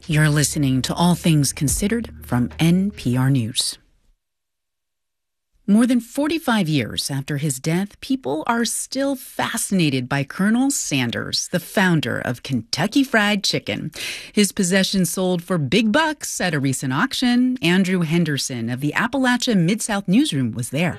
You're listening to All Things Considered from NPR News. More than 45 years after his death, people are still fascinated by Colonel Sanders, the founder of Kentucky Fried Chicken. His possessions sold for big bucks at a recent auction. Andrew Henderson of the Appalachia Mid-South Newsroom was there.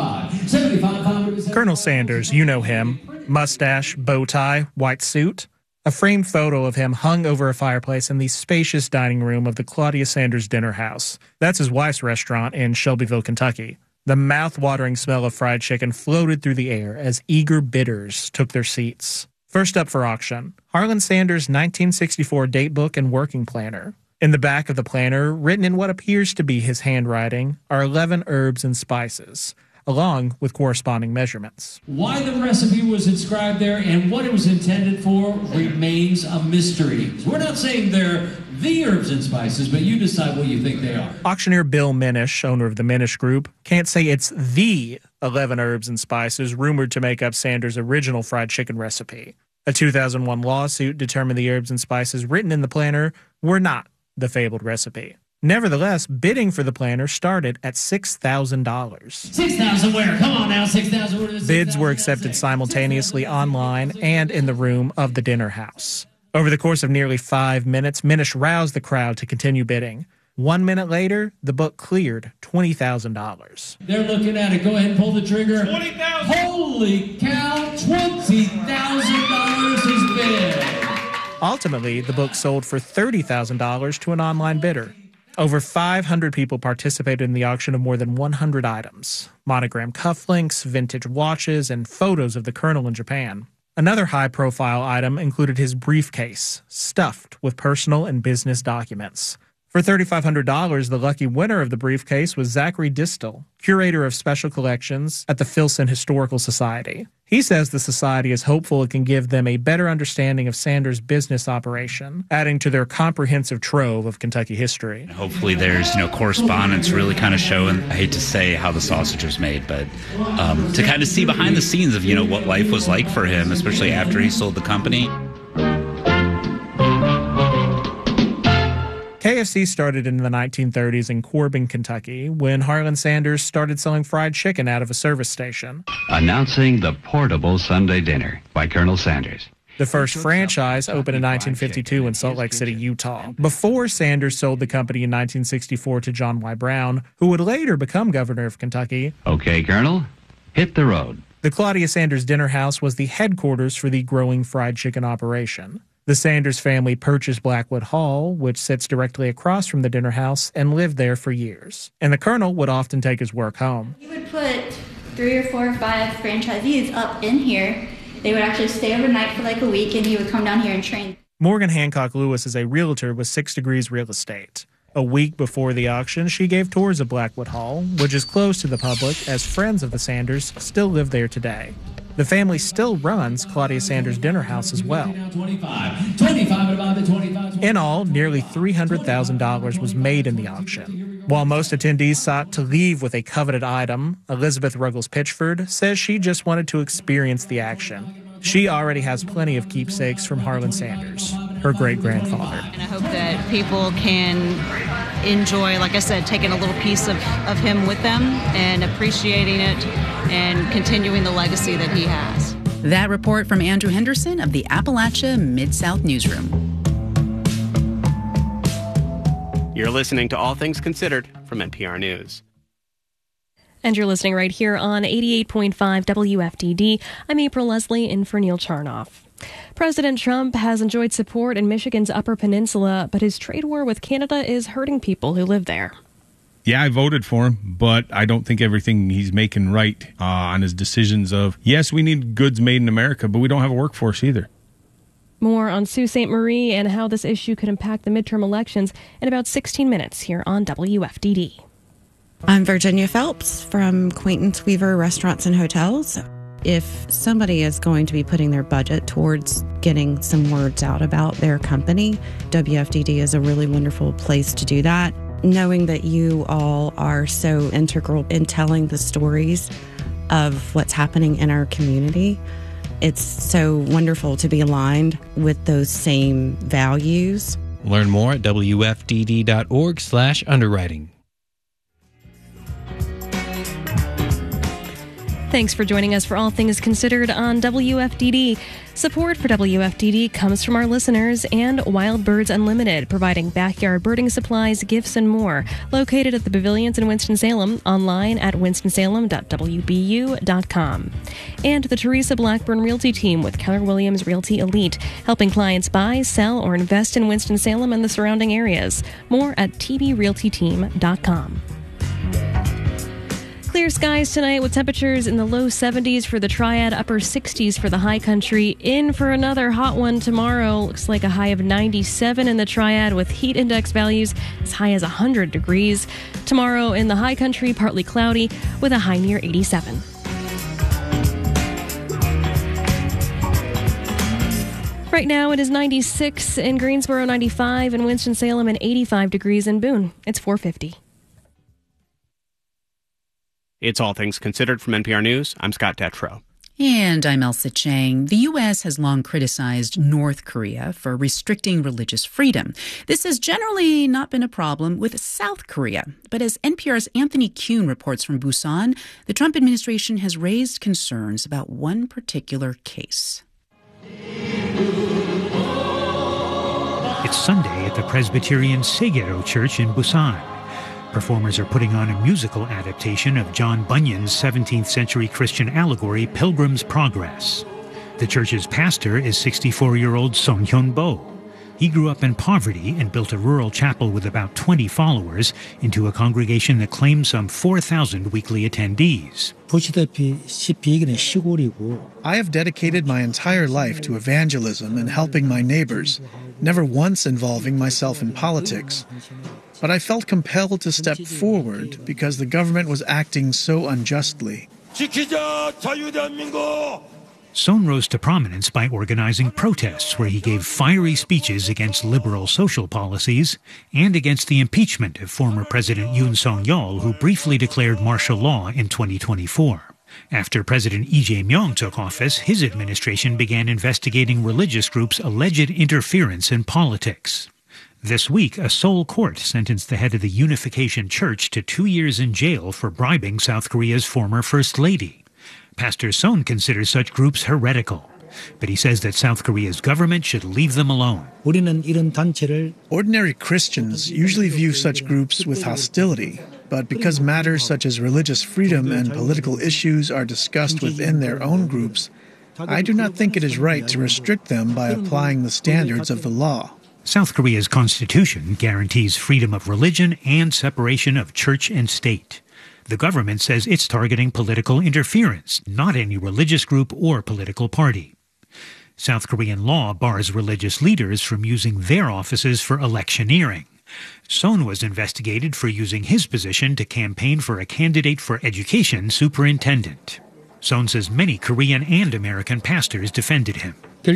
Colonel Sanders, you know him. Mustache, bow tie, white suit. A framed photo of him hung over a fireplace in the spacious dining room of the Claudia Sanders Dinner House. That's his wife's restaurant in Shelbyville, Kentucky. The mouth-watering smell of fried chicken floated through the air as eager bidders took their seats. First up for auction, Harlan Sanders' 1964 datebook and working planner. In the back of the planner, written in what appears to be his handwriting, are 11 herbs and spices, along with corresponding measurements. Why the recipe was inscribed there and what it was intended for remains a mystery. We're not saying they're the herbs and spices, but you decide what you think they are. Auctioneer Bill Minish, owner of the Minish Group, can't say it's the 11 herbs and spices rumored to make up Sanders' original fried chicken recipe. A 2001 lawsuit determined the herbs and spices written in the planner were not the fabled recipe. Nevertheless, bidding for the planner started at $6,000. $6,000 where? Come on now, $6,000. Bids were accepted simultaneously online and in the room of the dinner house. Over the course of nearly 5 minutes, Minish roused the crowd to continue bidding. 1 minute later, the book cleared $20,000. They're looking at it. Go ahead and pull the trigger. $20,000. Holy cow, $20,000 is bid. Ultimately, the book sold for $30,000 to an online bidder. Over 500 people participated in the auction of more than 100 items, monogram cufflinks, vintage watches, and photos of the colonel in Japan. Another high-profile item included his briefcase, stuffed with personal and business documents. For $3,500, the lucky winner of the briefcase was Zachary Distel, curator of special collections at the Filson Historical Society. He says the society is hopeful it can give them a better understanding of Sanders' business operation, adding to their comprehensive trove of Kentucky history. Hopefully there's, correspondence really kind of showing, I hate to say how the sausage was made, but to kind of see behind the scenes of, what life was like for him, especially after he sold the company. KFC started in the 1930s in Corbin, Kentucky, when Harlan Sanders started selling fried chicken out of a service station. Announcing the portable Sunday dinner by Colonel Sanders. The first franchise opened in 1952 in Salt Lake City, Utah, before Sanders sold the company in 1964 to John Y. Brown, who would later become governor of Kentucky. Okay, Colonel, hit the road. The Claudia Sanders Dinner House was the headquarters for the growing fried chicken operation. The Sanders family purchased Blackwood Hall, which sits directly across from the dinner house, and lived there for years. And the colonel would often take his work home. He would put 3 or 4 or 5 franchisees up in here. They would actually stay overnight for like a week, and he would come down here and train. Morgan Hancock Lewis is a realtor with 6 Degrees Real Estate. A week before the auction, she gave tours of Blackwood Hall, which is closed to the public as friends of the Sanders still live there today. The family still runs Claudia Sanders Dinner House as well. In all, nearly $300,000 was made in the auction. While most attendees sought to leave with a coveted item, Elizabeth Ruggles Pitchford says she just wanted to experience the action. She already has plenty of keepsakes from Harlan Sanders, her great-grandfather. And I hope that people can enjoy, like I said, taking a little piece of him with them and appreciating it and continuing the legacy that he has. That report from Andrew Henderson of the Appalachia Mid-South Newsroom. You're listening to All Things Considered from NPR News. And you're listening right here on 88.5 WFDD. I'm April Leslie in for Neil Charnoff. President Trump has enjoyed support in Michigan's Upper Peninsula, but his trade war with Canada is hurting people who live there. Yeah, I voted for him, but I don't think everything he's making right on his decisions of, yes, we need goods made in America, but we don't have a workforce either. More on Sault Ste. Marie and how this issue could impact the midterm elections in about 16 minutes here on WFDD. I'm Virginia Phelps from Quaintance Weaver Restaurants and Hotels. If somebody is going to be putting their budget towards getting some words out about their company, WFDD is a really wonderful place to do that. Knowing that you all are so integral in telling the stories of what's happening in our community, it's so wonderful to be aligned with those same values. Learn more at wfdd.org/underwriting. Thanks for joining us for All Things Considered on WFDD. Support for WFDD comes from our listeners and Wild Birds Unlimited, providing backyard birding supplies, gifts, and more. Located at the Pavilions in Winston-Salem, online at winstonsalem.wbu.com. And the Teresa Blackburn Realty Team with Keller Williams Realty Elite, helping clients buy, sell, or invest in Winston-Salem and the surrounding areas. More at tbrealtyteam.com. Clear skies tonight with temperatures in the low 70s for the Triad, upper 60s for the High Country. In for another hot one tomorrow. Looks like a high of 97 in the Triad with heat index values as high as 100 degrees. Tomorrow in the High Country, partly cloudy with a high near 87. Right now it is 96 in Greensboro, 95 in Winston-Salem, and 85 degrees in Boone. It's 4:50. It's All Things Considered from NPR News. I'm Scott Detrow. And I'm Elsa Chang. The U.S. has long criticized North Korea for restricting religious freedom. This has generally not been a problem with South Korea. But as NPR's Anthony Kuhn reports from Busan, the Trump administration has raised concerns about one particular case. It's Sunday at the Presbyterian Segero Church in Busan. Performers are putting on a musical adaptation of John Bunyan's 17th century Christian allegory, Pilgrim's Progress. The church's pastor is 64-year-old Song Hyun-bo. He grew up in poverty and built a rural chapel with about 20 followers into a congregation that claims some 4,000 weekly attendees. I have dedicated my entire life to evangelism and helping my neighbors, never once involving myself in politics. But I felt compelled to step forward because the government was acting so unjustly. Son rose to prominence by organizing protests where he gave fiery speeches against liberal social policies and against the impeachment of former President Yoon Song-yeol, who briefly declared martial law in 2024. After President Lee Jae-myung took office, his administration began investigating religious groups' alleged interference in politics. This week, a Seoul court sentenced the head of the Unification Church to 2 years in jail for bribing South Korea's former First Lady. Pastor Son considers such groups heretical, but he says that South Korea's government should leave them alone. Ordinary Christians usually view such groups with hostility, but because matters such as religious freedom and political issues are discussed within their own groups, I do not think it is right to restrict them by applying the standards of the law. South Korea's constitution guarantees freedom of religion and separation of church and state. The government says it's targeting political interference, not any religious group or political party. South Korean law bars religious leaders from using their offices for electioneering. Son was investigated for using his position to campaign for a candidate for education superintendent. Son says many Korean and American pastors defended him.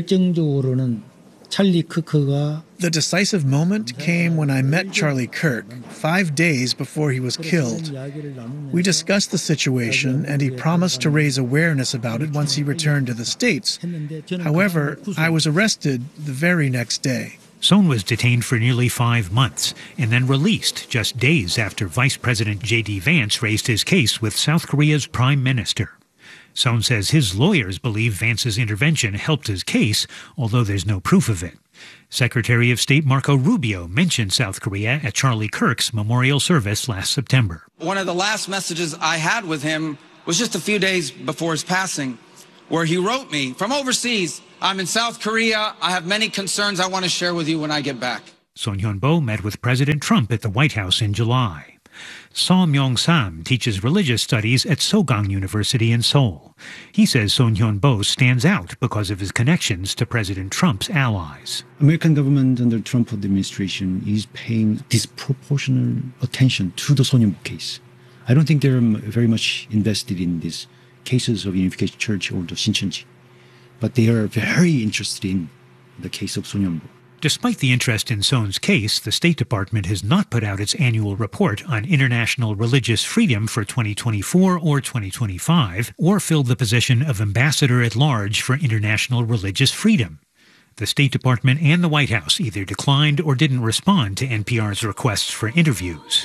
The decisive moment came when I met Charlie Kirk 5 days before he was killed. We discussed the situation, and he promised to raise awareness about it once he returned to the States. However, I was arrested the very next day. Son was detained for nearly 5 months and then released just days after Vice President J.D. Vance raised his case with South Korea's Prime Minister. Son says his lawyers believe Vance's intervention helped his case, although there's no proof of it. Secretary of State Marco Rubio mentioned South Korea at Charlie Kirk's memorial service last September. One of the last messages I had with him was just a few days before his passing, where he wrote me from overseas, "I'm in South Korea. I have many concerns I want to share with you when I get back." Son Hyun-bo met with President Trump at the White House in July. Seo Myung-sam teaches religious studies at Sogang University in Seoul. He says Son Hyun-bo stands out because of his connections to President Trump's allies. American government under Trump administration is paying disproportionate attention to the Son Hyun-bo case. I don't think they're very much invested in these cases of Unification Church or the Shincheonji, but they are very interested in the case of Son Hyun-bo. Despite the interest in Son's case, the State Department has not put out its annual report on international religious freedom for 2024 or 2025, or filled the position of Ambassador at Large for International Religious Freedom. The State Department and the White House either declined or didn't respond to NPR's requests for interviews.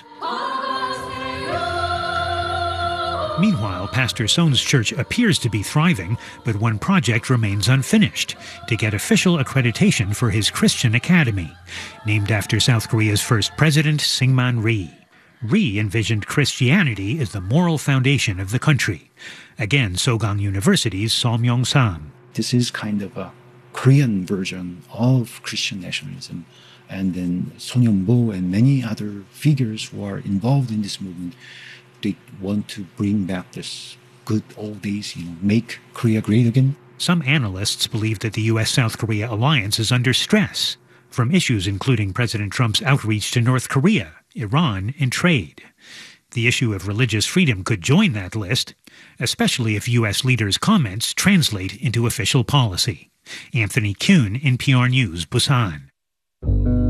Meanwhile, Pastor Son's church appears to be thriving, but one project remains unfinished: to get official accreditation for his Christian academy, named after South Korea's first president, Syngman Rhee. Rhee envisioned Christianity as the moral foundation of the country. Again, Sogang University's Som Yong-sam. This is kind of a Korean version of Christian nationalism. And then Son Yong-bo and many other figures who are involved in this movement, they want to bring back this good old days, make Korea great again. Some analysts believe that the U.S.-South Korea alliance is under stress from issues including President Trump's outreach to North Korea, Iran, and trade. The issue of religious freedom could join that list, especially if U.S. leaders' comments translate into official policy. Anthony Kuhn, NPR News, Busan.